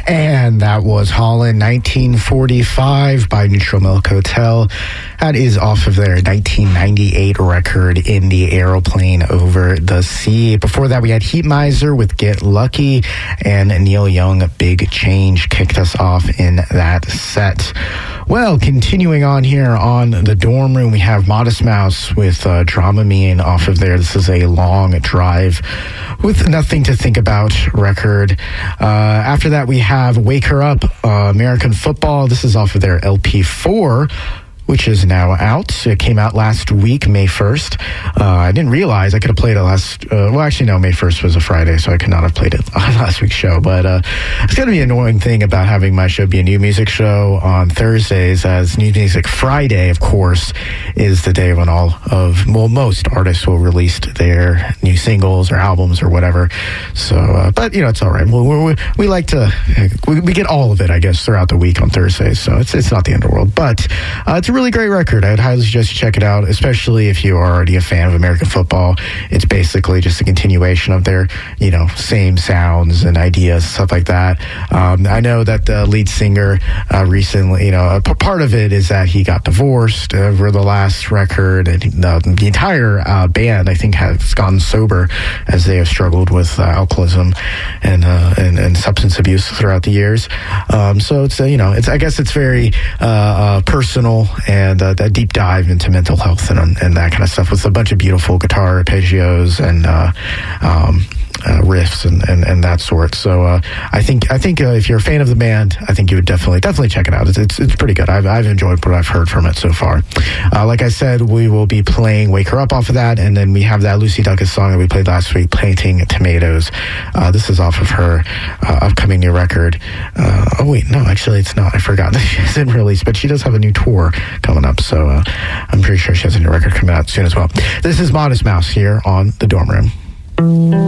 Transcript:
And that was Holland, 1945 by Neutral Milk Hotel. That is off of their 1998 record, In the Aeroplane Over the Sea. Before that, we had Heat Miser with Get Lucky, and Neil Young, Big Change, kicked us off in that set. Well, continuing on here on the dorm room, we have Modest Mouse with Dramamine off of there. This is a Long Drive with Nothing to Think About record. After that, we have Wake Her Up, American Football. This is off of their LP4, which is now out. It came out last week, May 1st. I didn't realize I could have played it last... well, actually, no, May 1st was a Friday, so I could not have played it on last week's show. But it's going to be an annoying thing about having my show be a new music show on Thursdays, as New Music Friday, of course, is the day when most artists will release their new singles or albums or whatever. So, but, it's all right. We like to... we get all of it, I guess, throughout the week on Thursdays, so it's not the end of the world. But it's a really great record. I'd highly suggest you check it out, especially if you're already a fan of American football. It's basically just a continuation of their, same sounds and ideas, stuff like that. I know that the lead singer recently, part of it is that he got divorced over the last record, and the entire band, I think, has gone sober as they have struggled with alcoholism and substance abuse throughout the years. So it's, I guess it's very personal, and a deep dive into mental health and that kind of stuff, with a bunch of beautiful guitar arpeggios and riffs and that sort. So I think if you're a fan of the band, I think you would definitely check it out. It's pretty good. I've enjoyed what I've heard from it so far. Like I said, we will be playing Wake Her Up off of that, and then we have that Lucy Dacus song that we played last week, Planting Tomatoes. This is off of her upcoming new record. Oh wait, no, actually it's not. I forgot that she hasn't released, but she does have a new tour coming up, so I'm pretty sure she has a new record coming out soon as well. This is Modest Mouse here on the Dorm Room.